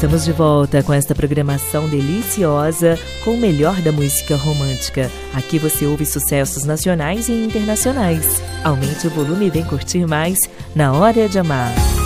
Estamos de volta com esta programação deliciosa com o melhor da música romântica. Aqui você ouve sucessos nacionais e internacionais. Aumente o volume e vem curtir mais Na Hora de Amar.